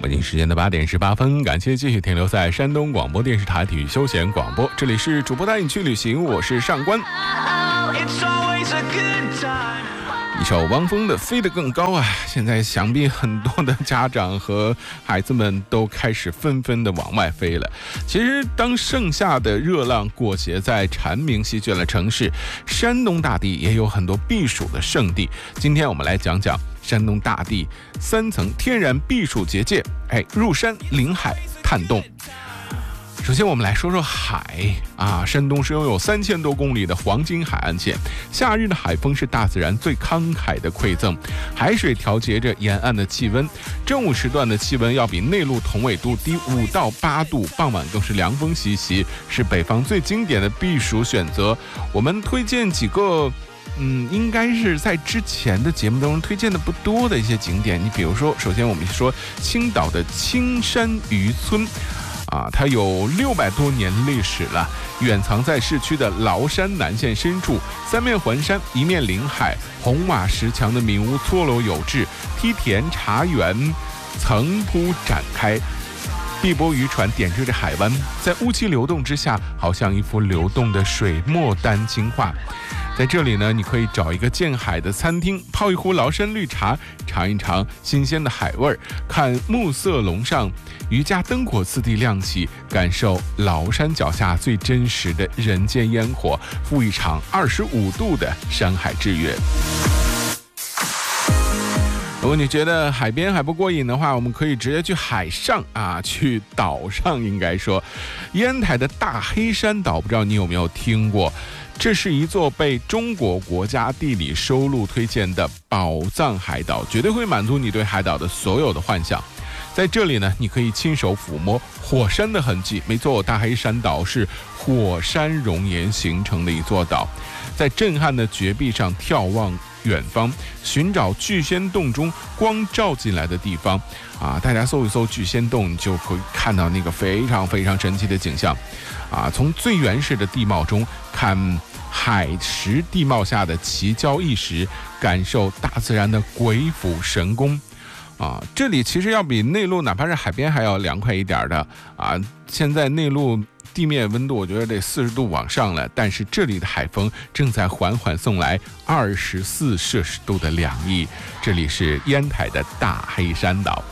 北京时间的8点18分，感谢继续停留在山东广播电视台体育休闲广播，这里是主播带你去旅行，我是上官。一首汪峰的《飞得更高》啊，现在想必很多的家长和孩子们都开始纷纷的往外飞了。其实当盛夏的热浪裹挟在蝉鸣席卷了城市，山东大地也有很多避暑的胜地。今天我们来讲讲山东大地3层天然避暑结界，入山临海探洞。首先我们来说说海啊，山东是拥有3000多公里的黄金海岸线，夏日的海风是大自然最慷慨的馈赠，海水调节着沿岸的气温，正午时段的气温要比内陆同纬度低5到8度，傍晚更是凉风习习，是北方最经典的避暑选择。我们推荐几个应该是在之前的节目当中推荐的不多的一些景点。你比如说，首先我们说青岛的青山渔村它有600多年历史了，远藏在市区的崂山南线深处，3面环山，1面临海，红瓦石墙的民屋错落有致，梯田茶园层铺展开，碧波渔船点缀着海湾，在雾气流动之下，好像一幅流动的水墨丹青画。在这里呢，你可以找一个见海的餐厅，泡一壶崂山绿茶，尝一尝新鲜的海味儿，看暮色笼上，渔家灯火四地亮起，感受崂山脚下最真实的人间烟火，赴一场25度的山海之约。如果你觉得海边还不过瘾的话，我们可以直接去海上去岛上。应该说烟台的大黑山岛，不知道你有没有听过，这是一座被中国国家地理收录推荐的宝藏海岛，绝对会满足你对海岛的所有的幻想。在这里呢，你可以亲手抚摸火山的痕迹，没错，大黑山岛是火山熔岩形成的一座岛，在震撼的绝壁上眺望远方，寻找聚仙洞中光照进来的地方大家搜一搜聚仙洞，你就会看到那个非常非常神奇的景象从最原始的地貌中看海蚀地貌下的奇礁异石，感受大自然的鬼斧神工这里其实要比内陆哪怕是海边还要凉快一点的现在内陆地面温度我觉得得40度往上了，但是这里的海风正在缓缓送来24摄氏度的凉意。这里是烟台的大黑山岛。